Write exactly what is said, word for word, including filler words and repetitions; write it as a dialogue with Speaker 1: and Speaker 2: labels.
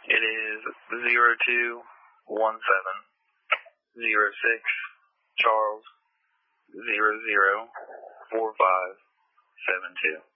Speaker 1: It is zero two one seven zero six Charles zero zero four five seven two.